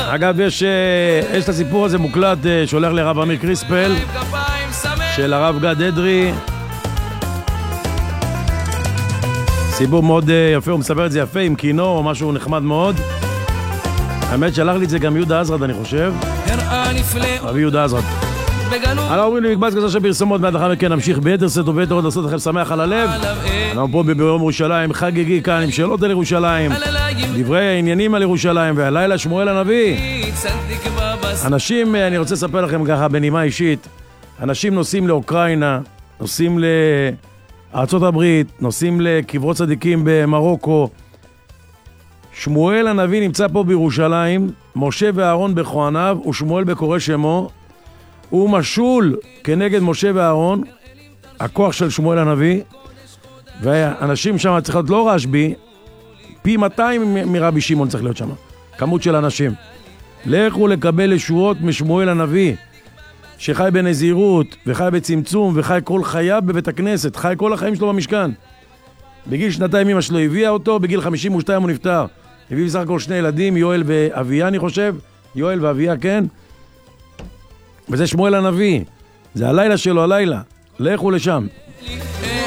אגב, יש את הסיפור הזה מוקלט, שולח לרב אמיר קריספל, של הרב גד אדרי. סיפור מאוד יפה, הוא מספר את זה יפה עם קינו או משהו נחמד מאוד. האמת שלח לי את זה גם יהודה עזרד, אני חושב. רבי יהודה עזרד. אנחנו אומרים לי מקבץ כזה של פרסומות, מיד אחר מכן נמשיך ביתר סט וביתר עוד לעשות לכם שמח על הלב. אנחנו פה ביום ירושלים, חגיגי כאן עם שאלות על ירושלים, דברי העניינים על ירושלים, והלילה שמואל הנביא. אנשים, אני רוצה לספר לכם ככה בנימה אישית, אנשים נוסעים לאוקראינה, נוסעים לארצות הברית, נוסעים לקברות צדיקים במרוקו. שמואל הנביא נמצא פה בירושלים, משה ואהרון בכהניו ושמואל בקורא שמו. הוא משול כנגד משה ואהרון, הכוח של שמואל הנביא, ואנשים שם צריך להיות לא רשב"י, פי 200 מרבי שמעון צריך להיות שם, כמות של אנשים. לכו לקבל ישועות משמואל הנביא, שחי בנזירות וחי בצמצום וחי כל חייו בבית הכנסת, חי כל החיים שלו במשכן. בגיל 2 אמא שלו הביאה אותו, בגיל 52 הוא נפטר. הביא בסך הכל 2 ילדים, יואל ואביה אני חושב, יואל ואביה כן. וזה שמואל הנביא, זה הלילה שלו, הלילה. לכו לשם.